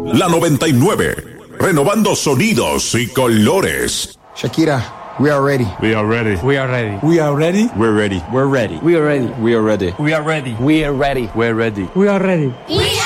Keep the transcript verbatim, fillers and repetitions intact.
La noventa y nueve. Renovando sonidos y colores. Shakira, we are ready. We are ready. We are ready. We are ready. We're ready. We're ready. We are ready. We are ready. We are ready. We are ready. We're ready. We are ready. We are ready. We